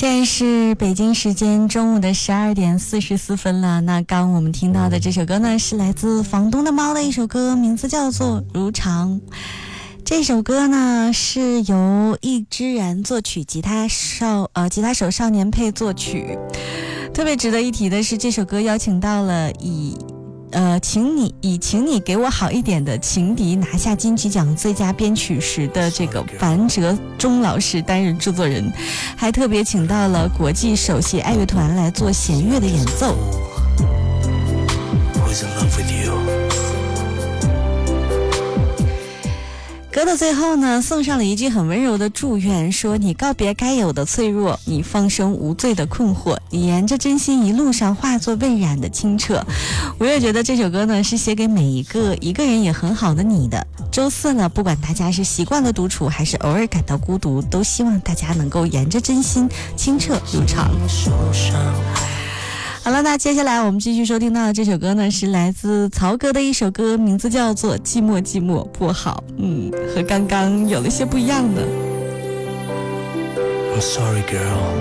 现在是北京时间中午的12点44分了。那刚我们听到的这首歌呢，是来自房东的猫的一首歌，名字叫做《如常》。这首歌呢是由易之然作曲，吉他手少年配作曲。特别值得一提的是，这首歌邀请到了请你给我好一点的情敌拿下金曲奖最佳编曲时的这个樊哲忠老师担任制作人，还特别请到了国际首席爱乐团来做弦乐的演奏。歌的最后呢，送上了一句很温柔的祝愿，说你告别该有的脆弱，你放生无罪的困惑，你沿着真心一路上化作蔚然的清澈。我也觉得这首歌呢是写给每一个人也很好的你的。周四了，不管大家是习惯了独处还是偶尔感到孤独，都希望大家能够沿着真心清澈如常。好了，那接下来我们继续收听到的这首歌呢，是来自曹格的一首歌，名字叫做《寂寞寂寞不好》。和刚刚有了些不一样的。 I'm sorry, girl.